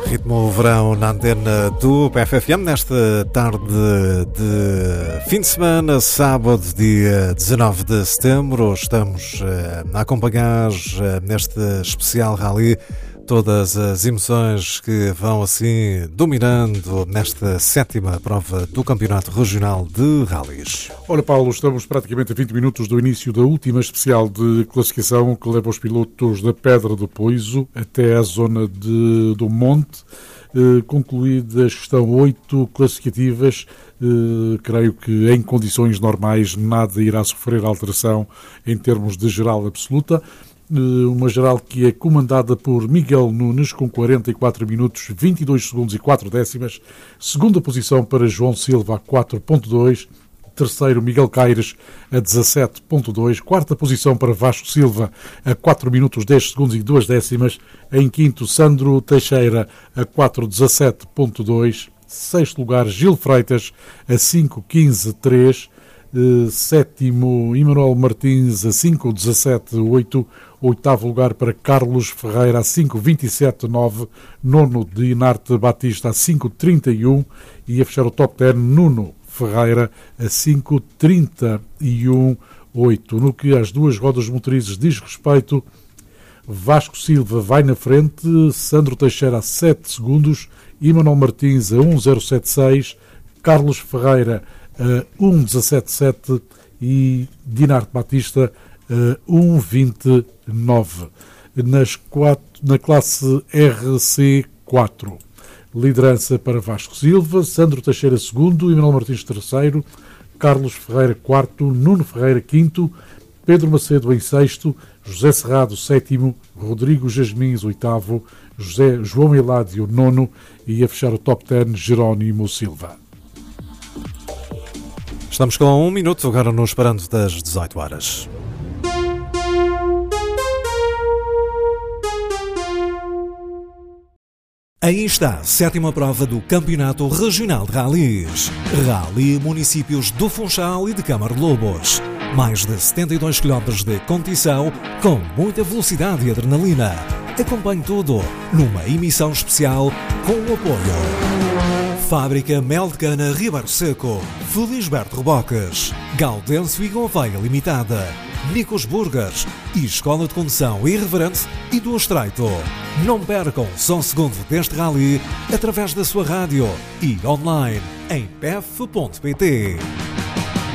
Ritmo verão na antena do PFFM nesta tarde de fim de semana, sábado, dia 19 de setembro. Estamos a acompanhar neste especial rally todas as emoções que vão assim dominando nesta sétima prova do Campeonato Regional de Rallys. Ora, Paulo, estamos praticamente a 20 minutos do início da última especial de classificação que leva os pilotos da Pedra do Poiso até à zona do Monte. Concluídas estão 8 classificativas. Creio que em condições normais nada irá sofrer alteração em termos de geral absoluta. Uma geral que é comandada por Miguel Nunes com 44 minutos, 22 segundos e 4 décimas. Segunda posição para João Silva a 4.2. Terceiro, Miguel Caires a 17.2. Quarta posição para Vasco Silva a 4 minutos, 10 segundos e 2 décimas. Em quinto, Sandro Teixeira a 4.17.2. Sexto lugar, Gil Freitas a 5.15.3. Sétimo, Emanuel Martins a 5.17.8. Oitavo lugar para Carlos Ferreira a 5.27.9. Nono, Dinarte Batista a 5.31. E a fechar o top 10, Nuno Ferreira a 5.31.8. No que às duas rodas motrizes diz respeito, Vasco Silva vai na frente, Sandro Teixeira a 7 segundos, Emanuel Martins a 1.076, Carlos Ferreira a 1.17.7 e Dinarte Batista a 1.29. Na classe RC4, liderança para Vasco Silva, Sandro Teixeira segundo, Emanuel Martins terceiro, Carlos Ferreira quarto, Nuno Ferreira quinto, Pedro Macedo em sexto, José Serrado sétimo, Rodrigo Jasmins oitavo, João Eládio nono e a fechar o top 10 Jerónimo Silva. Estamos com 1 minuto, agora nos parando das 18 horas. Aí está a sétima prova do Campeonato Regional de Rallys. Rally Municípios do Funchal e de Câmara de Lobos. Mais de 72 km de competição com muita velocidade e adrenalina. Acompanhe tudo numa emissão especial com o apoio Fábrica Mel de Cana Ribeiro Seco, Felisberto Reboques, Gaudêncio e Gouveia Limitada, Nicos Burgers e Escola de Condução Irreverente e do Estreito. Não percam só um segundo deste rally através da sua rádio e online em pef.pt.